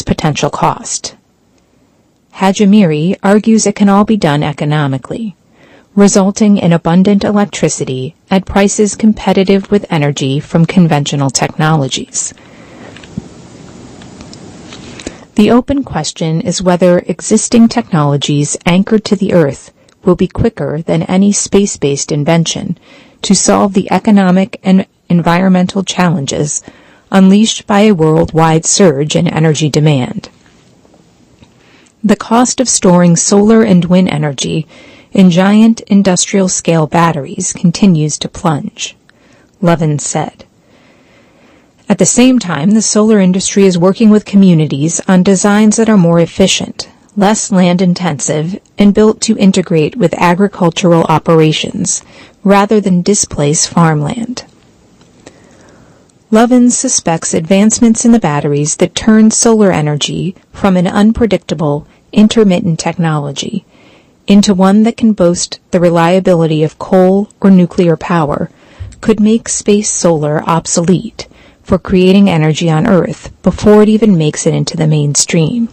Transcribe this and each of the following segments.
potential cost. Hajimiri argues it can all be done economically, resulting in abundant electricity at prices competitive with energy from conventional technologies. The open question is whether existing technologies anchored to the Earth will be quicker than any space-based invention to solve the economic and environmental challenges unleashed by a worldwide surge in energy demand. The cost of storing solar and wind energy in giant industrial-scale batteries continues to plunge, Levin said. At the same time, the solar industry is working with communities on designs that are more efficient, less land-intensive, and built to integrate with agricultural operations rather than displace farmland. Levin suspects advancements in the batteries that turn solar energy from an unpredictable, intermittent technology into one that can boast the reliability of coal or nuclear power could make space solar obsolete for creating energy on Earth before it even makes it into the mainstream.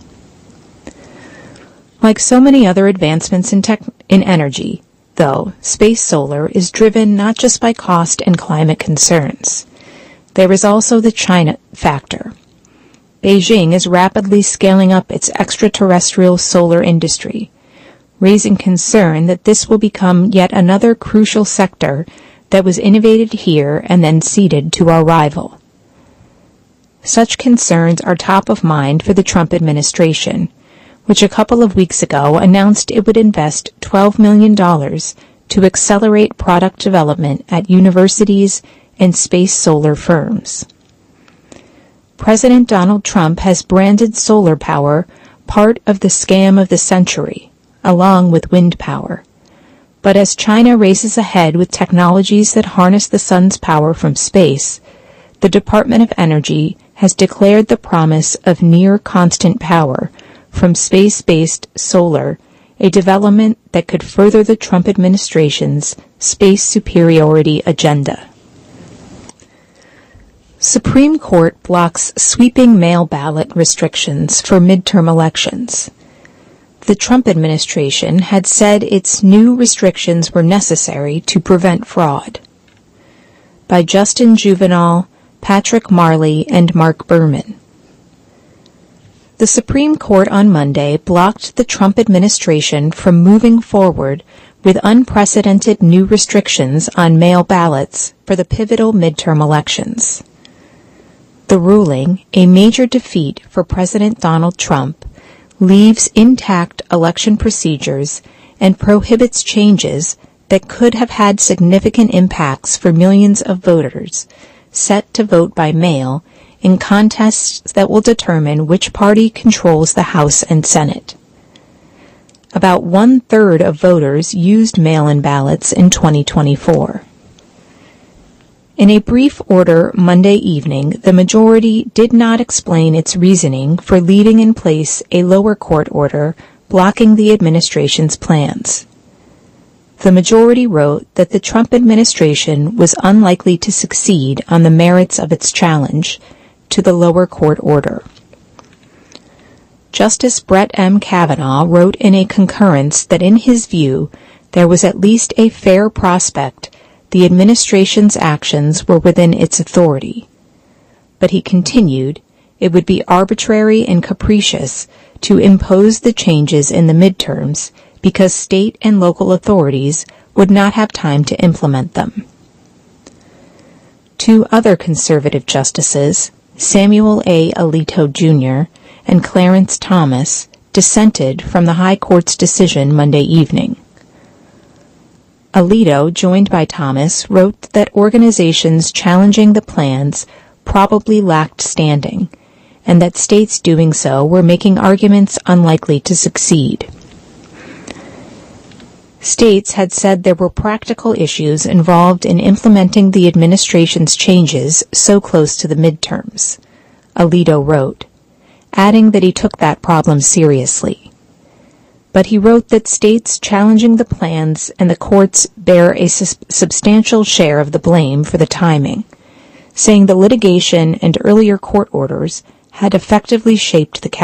Like so many other advancements in energy, though, space solar is driven not just by cost and climate concerns. There is also the China factor. Beijing is rapidly scaling up its extraterrestrial solar industry, raising concern that this will become yet another crucial sector that was innovated here and then ceded to our rival. Such concerns are top of mind for the Trump administration, which a couple of weeks ago announced it would invest $12 million to accelerate product development at universities and space solar firms. President Donald Trump has branded solar power part of the scam of the century, along with wind power. But as China races ahead with technologies that harness the sun's power from space, the Department of Energy has declared the promise of near-constant power from space-based solar a development that could further the Trump administration's space superiority agenda. Supreme Court blocks sweeping mail ballot restrictions for midterm elections. The Trump administration had said its new restrictions were necessary to prevent fraud. By Justin Juvenal, Patrick Marley, and Mark Berman. The Supreme Court on Monday blocked the Trump administration from moving forward with unprecedented new restrictions on mail ballots for the pivotal midterm elections. The ruling, a major defeat for President Donald Trump, leaves intact election procedures and prohibits changes that could have had significant impacts for millions of voters set to vote by mail in contests that will determine which party controls the House and Senate. About 1/3 of voters used mail-in ballots in 2024. In a brief order Monday evening, the majority did not explain its reasoning for leaving in place a lower court order blocking the administration's plans. The majority wrote that the Trump administration was unlikely to succeed on the merits of its challenge to the lower court order. Justice Brett M. Kavanaugh wrote in a concurrence that in his view there was at least a fair prospect the administration's actions were within its authority. But he continued, it would be arbitrary and capricious to impose the changes in the midterms because state and local authorities would not have time to implement them. Two other conservative justices, Samuel A. Alito Jr. and Clarence Thomas, dissented from the High Court's decision Monday evening. Alito, joined by Thomas, wrote that organizations challenging the plans probably lacked standing, and that states doing so were making arguments unlikely to succeed. States had said there were practical issues involved in implementing the administration's changes so close to the midterms, Alito wrote, adding that he took that problem seriously. But he wrote that states challenging the plans and the courts bear a substantial share of the blame for the timing, saying the litigation and earlier court orders had effectively shaped the